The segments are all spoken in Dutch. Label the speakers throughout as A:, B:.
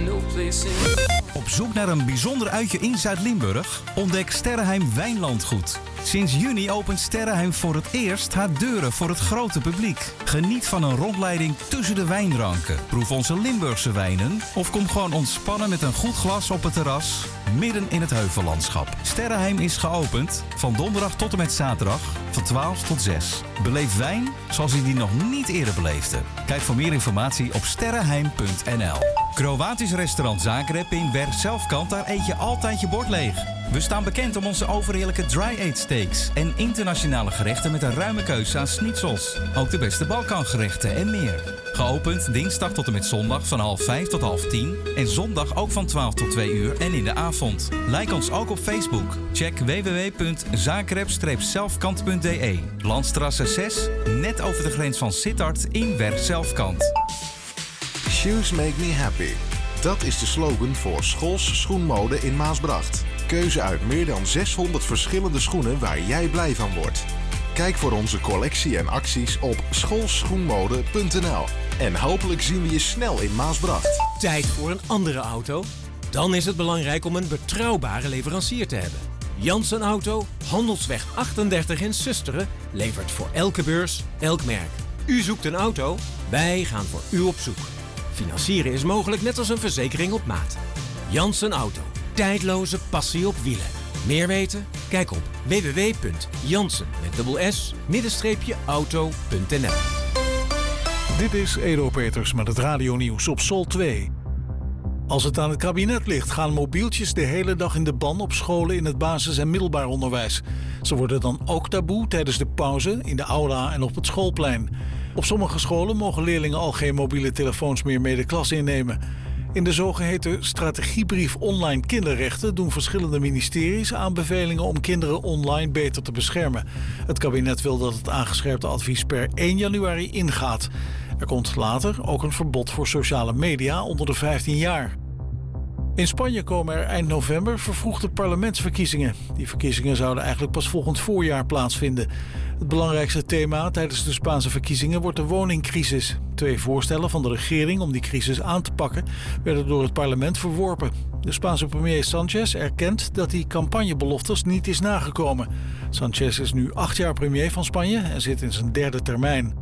A: no place in.
B: Op zoek naar een bijzonder uitje in Zuid-Limburg? Ontdek Sterrenheim Wijnlandgoed. Sinds juni opent Sterrenheim voor het eerst haar deuren voor het grote publiek. Geniet van een rondleiding tussen de wijnranken. Proef onze Limburgse wijnen of kom gewoon ontspannen met een goed glas op het terras midden in het heuvellandschap. Sterrenheim is geopend van donderdag tot en met zaterdag van 12 tot 6. Beleef wijn zoals je die nog niet eerder beleefde. Kijk voor meer informatie op sterrenheim.nl. Kroatisch restaurant Zagreb in Werkzelfkant, daar eet je altijd je bord leeg. We staan bekend om onze overheerlijke dry-aged steaks en internationale gerechten met een ruime keuze aan schnitzels. Ook de beste Balkangerechten en meer. Geopend dinsdag tot en met zondag van 5:30 tot 9:30 en zondag ook van 12 tot 2 uur en in de avond. Like ons ook op Facebook. Check www.zagreb-zelfkant.de. Landstrasse 6, net over de grens van Sittard in Werkzelfkant.
C: Shoes make me happy. Dat is de slogan voor Schols Schoenmode in Maasbracht. Keuze uit meer dan 600 verschillende schoenen waar jij blij van wordt. Kijk voor onze collectie en acties op scholsschoenmode.nl. En hopelijk zien we je snel in Maasbracht.
D: Tijd voor een andere auto? Dan is het belangrijk om een betrouwbare leverancier te hebben. Janssen Auto, Handelsweg 38 in Susteren, levert voor elke beurs, elk merk. U zoekt een auto? Wij gaan voor u op zoek. Financieren is mogelijk net als een verzekering op maat. Janssen Auto. Tijdloze passie op wielen. Meer weten? Kijk op www.janssen-auto.nl.
E: Dit is Edo Peters met het radionieuws op Sol 2. Als het aan het kabinet ligt, gaan mobieltjes de hele dag in de ban op scholen in het basis- en middelbaar onderwijs. Ze worden dan ook taboe tijdens de pauze, in de aula en op het schoolplein. Op sommige scholen mogen leerlingen al geen mobiele telefoons meer mee de klas innemen. In de zogeheten strategiebrief online kinderrechten doen verschillende ministeries aanbevelingen om kinderen online beter te beschermen. Het kabinet wil dat het aangescherpte advies per 1 januari ingaat. Er komt later ook een verbod voor sociale media onder de 15 jaar. In Spanje komen er eind november vervroegde parlementsverkiezingen. Die verkiezingen zouden eigenlijk pas volgend voorjaar plaatsvinden. Het belangrijkste thema tijdens de Spaanse verkiezingen wordt de woningcrisis. 2 voorstellen van de regering om die crisis aan te pakken werden door het parlement verworpen. De Spaanse premier Sánchez erkent dat die campagnebeloftes niet is nagekomen. Sánchez is nu 8 jaar premier van Spanje en zit in zijn 3e termijn.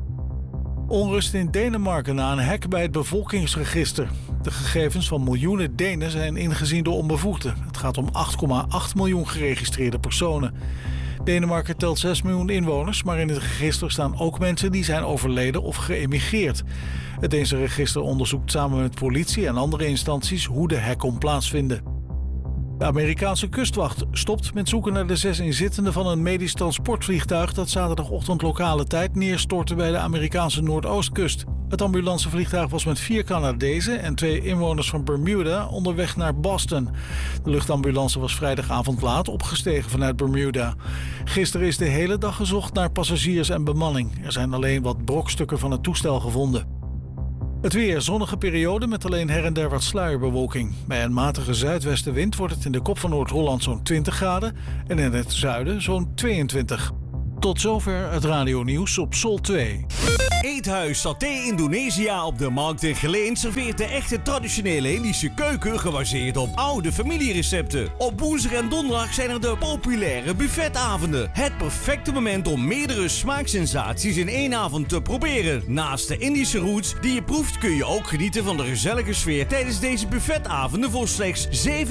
E: Onrust in Denemarken na een hack bij het bevolkingsregister. De gegevens van miljoenen Denen zijn ingezien door onbevoegden. Het gaat om 8,8 miljoen geregistreerde personen. Denemarken telt 6 miljoen inwoners, maar in het register staan ook mensen die zijn overleden of geëmigreerd. Het Deense register onderzoekt samen met politie en andere instanties hoe de hack kon plaatsvinden. De Amerikaanse kustwacht stopt met zoeken naar de 6 inzittenden van een medisch transportvliegtuig dat zaterdagochtend lokale tijd neerstortte bij de Amerikaanse Noordoostkust. Het ambulancevliegtuig was met 4 Canadezen en 2 inwoners van Bermuda onderweg naar Boston. De luchtambulance was vrijdagavond laat opgestegen vanuit Bermuda. Gisteren is de hele dag gezocht naar passagiers en bemanning. Er zijn alleen wat brokstukken van het toestel gevonden. Het weer, zonnige periode met alleen her en der wat sluierbewolking. Bij een matige zuidwestenwind wordt het in de kop van Noord-Holland zo'n 20 graden en in het zuiden zo'n 22. Tot zover het radionieuws op Sol 2.
F: Eethuis Saté Indonesia op de Markt in Geleen serveert de echte traditionele Indische keuken gebaseerd op oude familierecepten. Op woensdag en donderdag zijn er de populaire buffetavonden. Het perfecte moment om meerdere smaaksensaties in één avond te proberen. Naast de Indische roots die je proeft kun je ook genieten van de gezellige sfeer tijdens deze buffetavonden voor slechts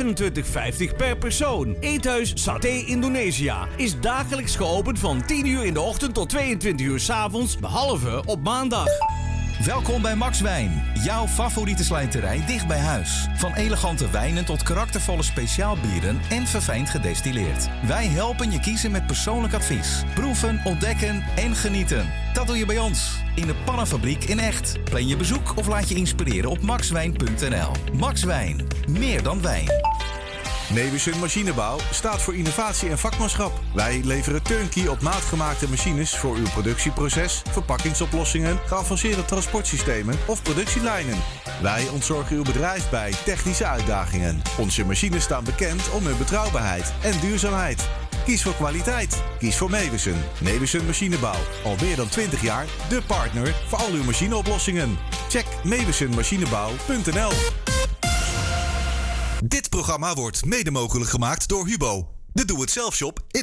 F: €27,50 per persoon. Eethuis Saté Indonesia is dagelijks geopend van 10 uur in de ochtend tot 22 uur 's avonds, behalve op maandag.
B: Welkom bij Max Wijn, jouw favoriete slijterij dicht bij huis. Van elegante wijnen tot karaktervolle speciaalbieren en verfijnd gedestilleerd. Wij helpen je kiezen met persoonlijk advies. Proeven, ontdekken en genieten. Dat doe je bij ons, in de Pannenfabriek in Echt. Plan je bezoek of laat je inspireren op maxwijn.nl. Max Wijn, meer dan wijn.
G: Meeuwissen Machinebouw staat voor innovatie en vakmanschap. Wij leveren turnkey op maat gemaakte machines voor uw productieproces, verpakkingsoplossingen, geavanceerde transportsystemen of productielijnen. Wij ontzorgen uw bedrijf bij technische uitdagingen. Onze machines staan bekend om hun betrouwbaarheid en duurzaamheid. Kies voor kwaliteit. Kies voor Meeuwissen. Meeuwissen Machinebouw. Al meer dan 20 jaar de partner voor al uw machineoplossingen. Check meeuwissenmachinebouw.nl. Dit programma wordt mede mogelijk gemaakt door Hubo, de doe-het-zelf shop in